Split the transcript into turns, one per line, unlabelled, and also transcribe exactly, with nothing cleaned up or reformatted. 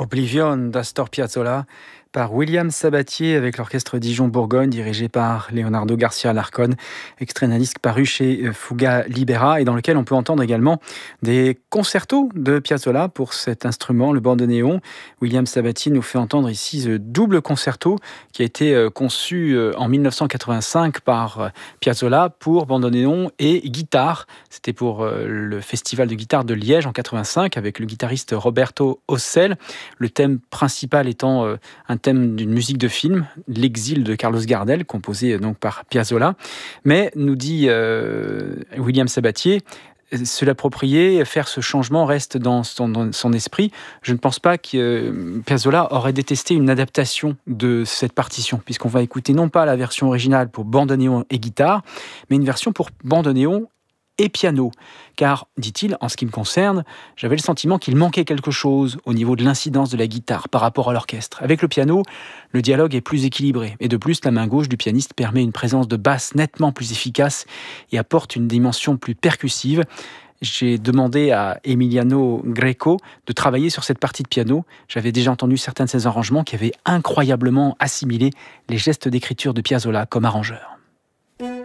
Oblivion d'Astor Piazzolla par William Sabatier avec l'orchestre Dijon-Bourgogne dirigé par Leonardo Garcia Alarcón, extrait d'un disque paru chez Fuga Libera et dans lequel on peut entendre également des concertos de Piazzolla pour cet instrument, le bandoneon. William Sabatier nous fait entendre ici ce double concerto qui a été conçu en mille neuf cent quatre-vingt-cinq par Piazzolla pour bandoneon et guitare. C'était pour le festival de guitare de Liège en quatre-vingt-cinq avec le guitariste Roberto Ossel. Le thème principal étant un thème d'une musique de film, L'exil de Carlos Gardel, composé donc par Piazzolla. Mais, nous dit euh, William Sabatier, se l'approprier, faire ce changement reste dans son, dans son esprit. Je ne pense pas que euh, Piazzolla aurait détesté une adaptation de cette partition, puisqu'on va écouter non pas la version originale pour bandoneon et guitare, mais une version pour bandoneon et piano. Car, dit-il, en ce qui me concerne, j'avais le sentiment qu'il manquait quelque chose au niveau de l'incidence de la guitare par rapport à l'orchestre. Avec le piano, le dialogue est plus équilibré. Et de plus, la main gauche du pianiste permet une présence de basse nettement plus efficace et apporte une dimension plus percussive. J'ai demandé à Emiliano Greco de travailler sur cette partie de piano. J'avais déjà entendu certains de ses arrangements qui avaient incroyablement assimilé les gestes d'écriture de Piazzolla comme arrangeur.